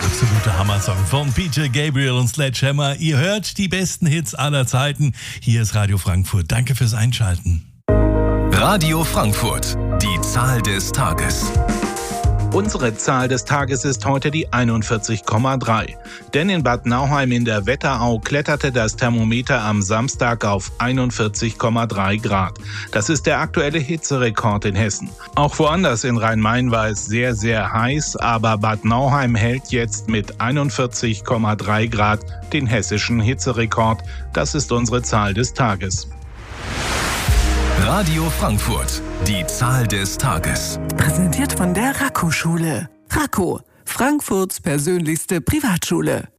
Absoluter Hammer-Song von Peter Gabriel und Sledgehammer. Ihr hört die besten Hits aller Zeiten. Hier ist Radio Frankfurt. Danke fürs Einschalten. Radio Frankfurt, die Zahl des Tages. Unsere Zahl des Tages ist heute die 41,3. Denn in Bad Nauheim in der Wetterau kletterte das Thermometer am Samstag auf 41,3 Grad. Das ist der aktuelle Hitzerekord in Hessen. Auch woanders in Rhein-Main war es sehr, sehr heiß, aber Bad Nauheim hält jetzt mit 41,3 Grad den hessischen Hitzerekord. Das ist unsere Zahl des Tages. Radio Frankfurt, die Zahl des Tages. Präsentiert von der Raco-Schule. Raco, Frankfurts persönlichste Privatschule.